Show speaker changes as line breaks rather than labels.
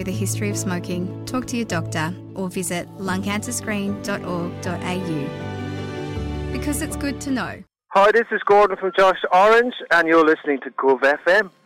With a history of smoking, talk to your doctor or visit lungcancerscreen.org.au. Because it's good to know.
Hi, this is Gordon from Josh Orange, and you're listening to Gov FM.